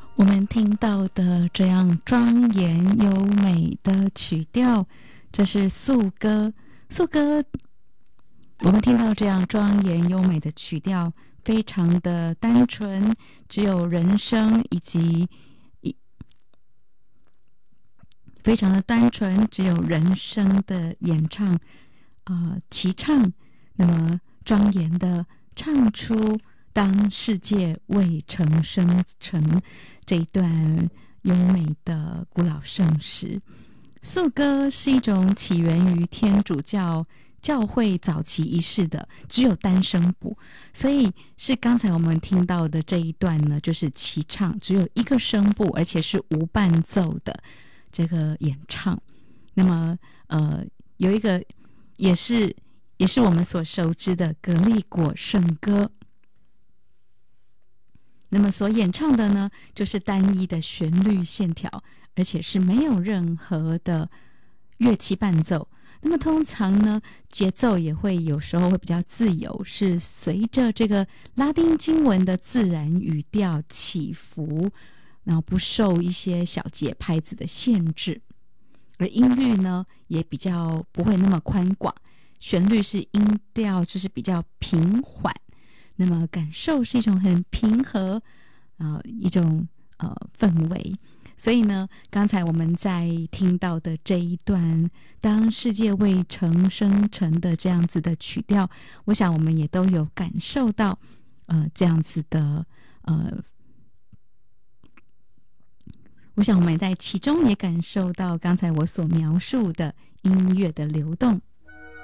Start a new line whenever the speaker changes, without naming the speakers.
我们听到的这样庄严优美的曲调，这是素歌。素歌，我们听到这样庄严优美的曲调，非常的单纯，只有人声以及非常的单纯，只有人声的演唱，齐唱，那么庄严的唱出当世界未曾生成这一段优美的古老圣诗。素歌是一种起源于天主教教会早期仪式的，只有单声部，所以是刚才我们听到的这一段呢，就是齐唱，只有一个声部，而且是无伴奏的这个演唱。那么有一个也是我们所熟知的格利果圣歌，那么所演唱的呢，就是单一的旋律线条，而且是没有任何的乐器伴奏。那么通常呢，节奏也会有时候会比较自由，是随着这个拉丁经文的自然语调起伏，然后不受一些小节拍子的限制。而音律呢，也比较不会那么宽广，旋律是音调就是比较平缓，那么感受是一种很平和一种氛围。所以呢，刚才我们在听到的这一段当世界未曾生成的这样子的曲调，我想我们也都有感受到这样子的我想我们在其中也感受到刚才我所描述的音乐的流动。